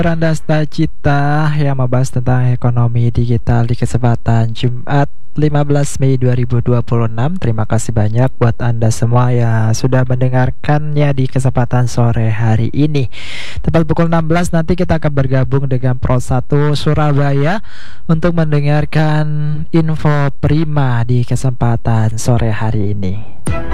Randasta Cita yang membahas tentang ekonomi digital di kesempatan Jumat 15 Mei 2026. Terima kasih banyak buat Anda semua yang sudah mendengarkannya di kesempatan sore hari ini. Tepat pukul 16 nanti kita akan bergabung dengan Pro 1 Surabaya untuk mendengarkan info prima di kesempatan sore hari ini.